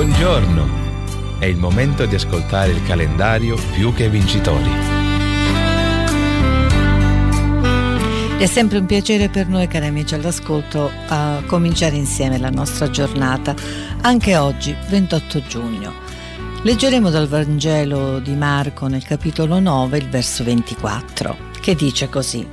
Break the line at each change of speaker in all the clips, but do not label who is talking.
Buongiorno! È il momento di ascoltare il calendario Più che Vincitori.
È sempre un piacere per noi, cari amici all'ascolto, a cominciare insieme la nostra giornata, anche oggi, 28 giugno. Leggeremo dal Vangelo di Marco nel capitolo 9, il verso 24, che dice così: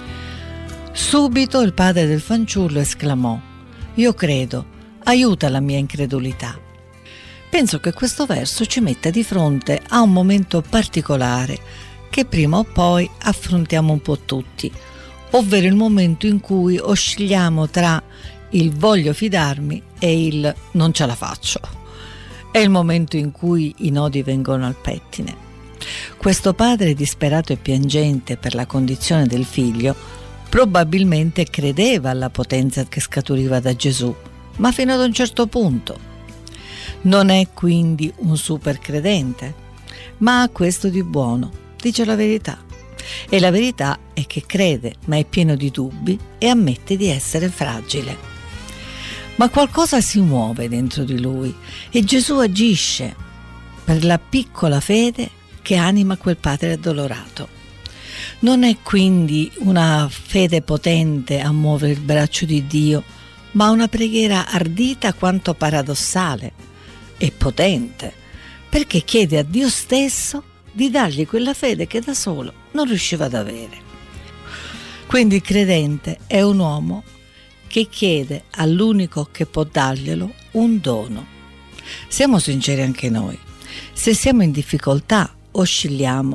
Subito il padre del fanciullo esclamò: «Io credo, aiuta la mia incredulità». Penso che questo verso ci metta di fronte a un momento particolare che prima o poi affrontiamo un po' tutti, ovvero il momento in cui oscilliamo tra il voglio fidarmi e il non ce la faccio. È il momento in cui i nodi vengono al pettine. Questo padre disperato e piangente per la condizione del figlio probabilmente credeva alla potenza che scaturiva da Gesù, ma fino ad un certo punto. Non è quindi un super credente, ma ha questo di buono, dice la verità. E la verità è che crede, ma è pieno di dubbi e ammette di essere fragile. Ma qualcosa si muove dentro di lui e Gesù agisce per la piccola fede che anima quel padre addolorato. Non è quindi una fede potente a muovere il braccio di Dio, ma una preghiera ardita quanto paradossale e potente, perché chiede a Dio stesso di dargli quella fede che da solo non riusciva ad avere. Quindi il credente è un uomo che chiede all'unico che può darglielo un dono. Siamo sinceri anche noi: se siamo in difficoltà oscilliamo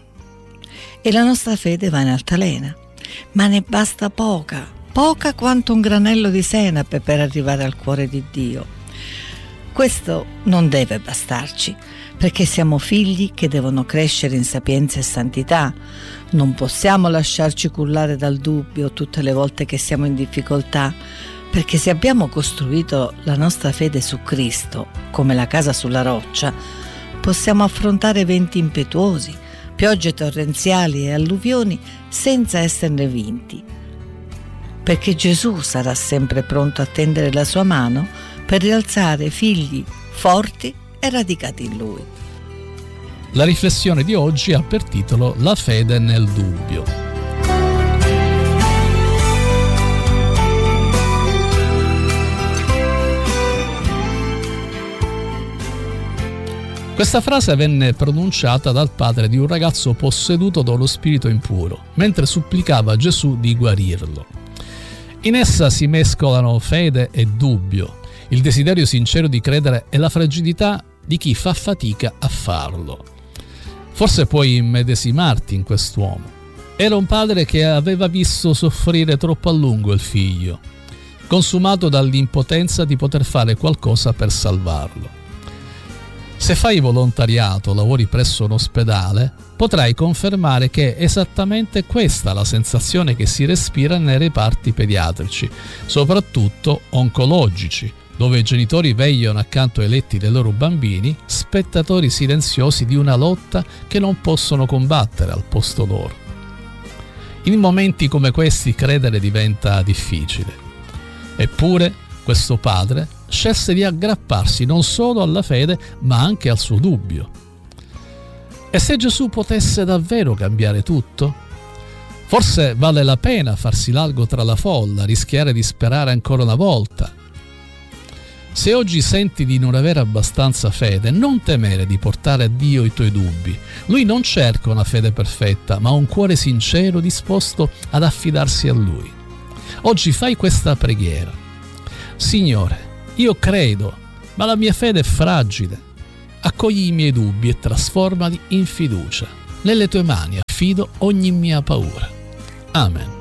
e la nostra fede va in altalena, ma ne basta poca quanto un granello di senape per arrivare al cuore di Dio. Questo non deve bastarci, perché siamo figli che devono crescere in sapienza e santità. Non possiamo lasciarci cullare dal dubbio tutte le volte che siamo in difficoltà, perché se abbiamo costruito la nostra fede su Cristo, come la casa sulla roccia, possiamo affrontare venti impetuosi, piogge torrenziali e alluvioni senza esserne vinti, perché Gesù sarà sempre pronto a tendere la sua mano per rialzare figli forti e radicati in Lui.
La riflessione di oggi ha per titolo La fede nel dubbio. Questa frase venne pronunciata dal padre di un ragazzo posseduto da uno spirito impuro, mentre supplicava Gesù di guarirlo. In essa si mescolano fede e dubbio, il desiderio sincero di credere e la fragilità di chi fa fatica a farlo. Forse puoi immedesimarti in quest'uomo. Era un padre che aveva visto soffrire troppo a lungo il figlio, consumato dall'impotenza di poter fare qualcosa per salvarlo. Se fai volontariato, lavori presso un ospedale, potrai confermare che è esattamente questa la sensazione che si respira nei reparti pediatrici, soprattutto oncologici, dove i genitori vegliano accanto ai letti dei loro bambini, spettatori silenziosi di una lotta che non possono combattere al posto loro. In momenti come questi credere diventa difficile. Eppure questo padre scelse di aggrapparsi non solo alla fede, ma anche al suo dubbio. E se Gesù potesse davvero cambiare tutto? Forse vale la pena farsi largo tra la folla, rischiare di sperare ancora una volta. Se oggi senti di non avere abbastanza fede, non temere di portare a Dio i tuoi dubbi. Lui non cerca una fede perfetta, ma un cuore sincero disposto ad affidarsi a Lui. Oggi fai questa preghiera: Signore, io credo, ma la mia fede è fragile. Accogli i miei dubbi e trasformali in fiducia. Nelle tue mani affido ogni mia paura. Amen.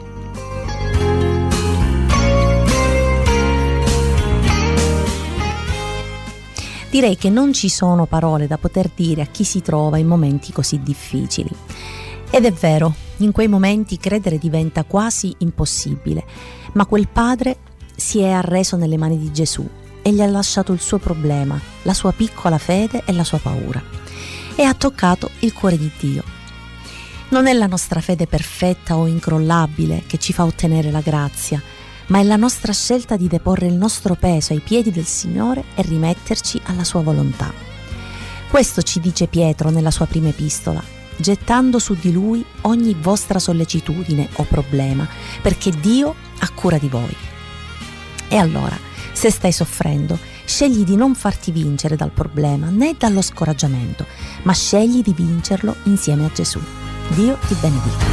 Direi che non ci sono parole da poter dire a chi si trova in momenti così difficili. Ed è vero, in quei momenti credere diventa quasi impossibile, ma quel padre si è arreso nelle mani di Gesù e gli ha lasciato il suo problema, la sua piccola fede e la sua paura, e ha toccato il cuore di Dio. Non è la nostra fede perfetta o incrollabile che ci fa ottenere la grazia, ma è la nostra scelta di deporre il nostro peso ai piedi del Signore e rimetterci alla sua volontà. Questo ci dice Pietro nella sua prima epistola, gettando su di Lui ogni vostra sollecitudine o problema, perché Dio ha cura di voi. E allora, se stai soffrendo, scegli di non farti vincere dal problema né dallo scoraggiamento, ma scegli di vincerlo insieme a Gesù. Dio ti benedica.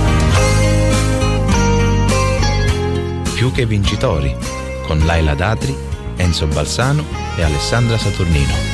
Più che vincitori, con Laila Datri, Enzo Balsano e Alessandra Saturnino.